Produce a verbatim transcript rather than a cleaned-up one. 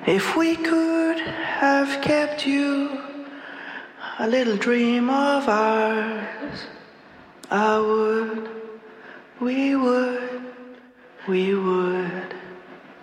If we could have kept you a little dream of ours, I would, we would, we would.